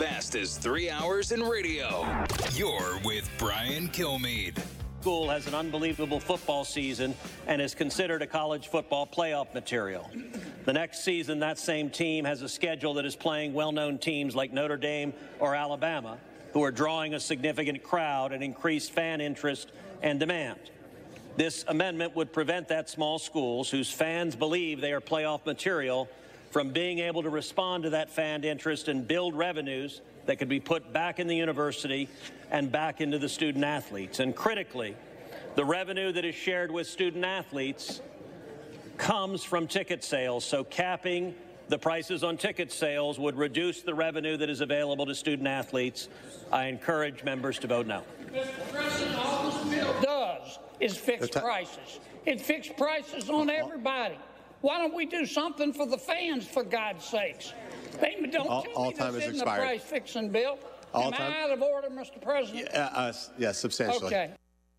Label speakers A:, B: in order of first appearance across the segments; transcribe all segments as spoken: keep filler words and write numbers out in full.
A: fast as three hours in radio. You're with Brian Kilmeade.
B: School has an unbelievable football season and is considered a college football playoff material. The next season, that same team has a schedule that is playing well-known teams like Notre Dame or Alabama, who are drawing a significant crowd and increased fan interest and demand. This amendment would prevent that small schools whose fans believe they are playoff material from being able to respond to that fan interest and build revenues that could be put back in the university and back into the student athletes. And critically, the revenue that is shared with student athletes comes from ticket sales. So capping the prices on ticket sales would reduce the revenue that is available to student athletes. I encourage members to vote no.
C: Mister President, all this bill does is fix prices. It fixed prices on everybody. Why don't we do something for the fans, for God's sakes? They don't
D: all,
C: tell
D: all
C: me
D: time
C: this
D: is
C: isn't
D: expired.
C: a price-fixing bill.
D: All
C: Am
D: time?
C: I out of order, Mister President?
D: Yeah, uh, yeah, substantially.
C: Okay.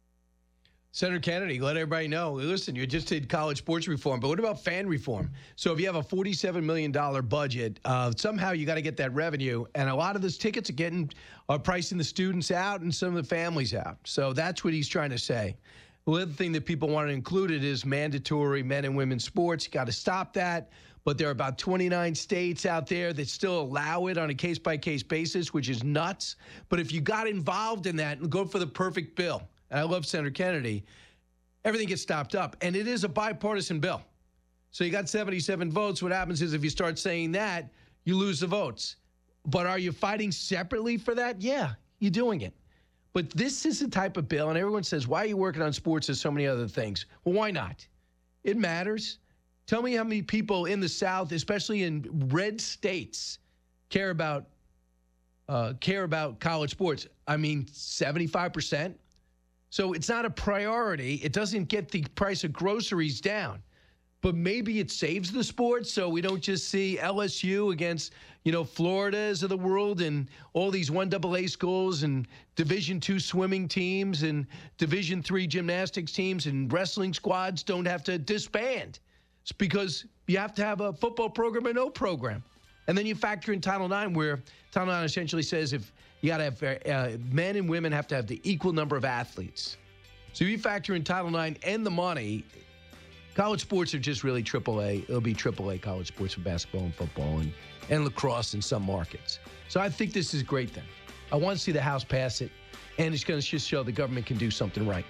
E: Senator Kennedy, let everybody know. Listen, you just did college sports reform, but what about fan reform? So if you have a forty-seven million dollars budget, uh, somehow you got to get that revenue, and a lot of those tickets are getting are pricing the students out and some of the families out. So that's what he's trying to say. The other thing that people want to include it is mandatory men and women's sports. You got to stop that. But there are about twenty-nine states out there that still allow it on a case-by-case basis, which is nuts. But if you got involved in that and go for the perfect bill, and I love Senator Kennedy, everything gets stopped up. And it is a bipartisan bill. So you got seventy-seven votes. What happens is if you start saying that, you lose the votes. But are you fighting separately for that? Yeah, you're doing it. But this is the type of bill, and everyone says, why are you working on sports and so many other things? Well, why not? It matters. Tell me how many people in the South, especially in red states, care about uh, care about college sports. I mean, seventy-five percent. So it's not a priority. It doesn't get the price of groceries down. But maybe it saves the sport so we don't just see L S U against, you know, Floridas of the world and all these one double A schools and Division two swimming teams and Division three gymnastics teams and wrestling squads don't have to disband. It's because you have to have a football program or no program. And then you factor in Title nine, where Title nine essentially says if you got to have uh, men and women have to have the equal number of athletes. So if you factor in Title nine and the money, college sports are just really triple A. It'll be triple A college sports for basketball and football and, and lacrosse in some markets. So I think this is a great thing. I want to see the House pass it, and it's going to just show the government can do something right.